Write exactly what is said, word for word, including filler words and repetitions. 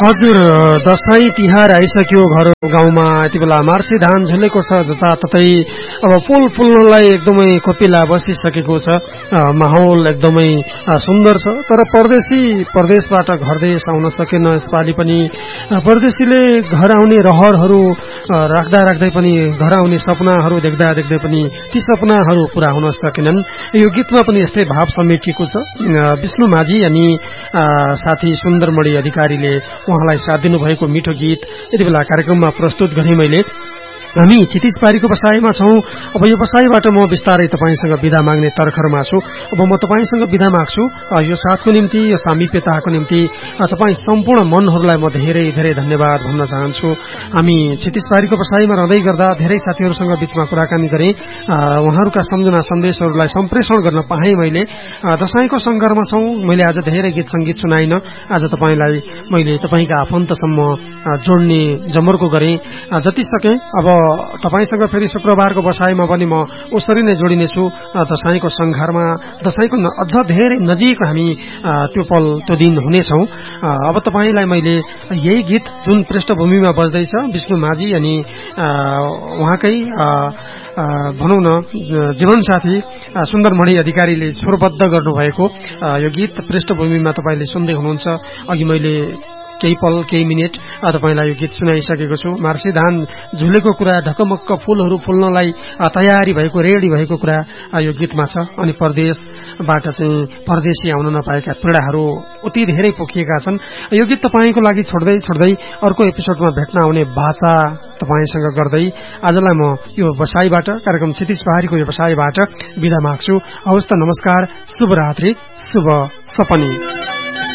हजुर, दशैं तिहार आइसक्यो घर गाउँमा। यति बेला मार्सी धान झुलेको छ जताततै। अब फूल फुल्नलाई एकदमै कोपिला बसिसकेको छ। माहौल एकदमै सुन्दर छ। तर परदेशी परदेशबाट घरदेश आउन सकेन यसपालि पनि। परदेशीले घर आउने रहरहरू राख्दा राख्दै पनि, घर आउने सपनाहरू देख्दा देख्दै पनि ती सपनाहरू पूरा हुन सकेनन्। यो गीतमा पनि यस्तै भाव समेटिएको छ। विष्णु माझी अनि साथी सुन्दरमणि अधिकारीले उहाँलाई साथ दिनुभएको मिठो गीत यति बेला कार्यक्रममा प्रस्तुत गरेँ मैले। हामी क्षितिज पारीको बसाइमा छौं। अब यो बसाइबाट म बिस्तारै तपाईसँग विदा माग्ने तर्खरमा छु। अब म तपाईसँग विदा माग्छु। यो साथको निम्ति, यो सामिप्यताको निम्ति तपाईँ सम्पूर्ण मनहरूलाई म धेरै धेरै धन्यवाद भन्न चाहन्छु। हामी क्षितिज पारीको बसाइमा रहँदै गर्दा धेरै साथीहरूसँग बीचमा कुराकानी गरेँ। उहाँहरूका सम्झना सन्देशहरूलाई सम्प्रेषण गर्न पाएँ मैले। दशैंको संघर्षमा छौं। मैले आज धेरै गीत संगीत सुनाइन। आज तपाईलाई मैले तपाईका आफन्तसम्म जोड्ने जमर्को गरेँ। जति सके अब तपाईसँग फेरि शुक्रबारको बसाइमा पनि म उसरी नै जोडिनेछु। दशैंको संघारमा, दशैंको अझ धेरै नजिक हामी त्यो पल त्यो दिन हुनेछौं। अब तपाईलाई मैले यही गीत जुन पृष्ठभूमिमा बज्दैछ, विष्णु माझी अनि उहाँकै भनौं न जीवनसाथी सुन्दरमणि अधिकारीले स्वरबद्ध गर्नुभएको यो गीत पृष्ठभूमिमा तपाईले सुन्दै हुनुहुन्छ। अघि मैले केही पल केही मिनेट तपाईलाई यो गीत सुनाइसकेको छु। मार्सी धान झुलेको कुरा, ढकमक्क फूलहरू फुल्नलाई तयारी भएको, रेडी भएको कुरा यो गीतमा छ। अनि परदेशबाट चाहिँ परदेशी आउन नपाएका पीडाहरू उति धेरै पोखिएका छन्। यो गीत तपाईको लागि छोड्दै छोड्दै अर्को एपिसोडमा भेट्न आउने बाचा तपाईसँग गर्दै आजलाई म यो बसाइबाट, कार्यक्रम क्षितिज पहाडीको यो बसाइबाट बिदा माग्छु। हवस् त, नमस्कार, शुभरात्रि, शुभ सपनी।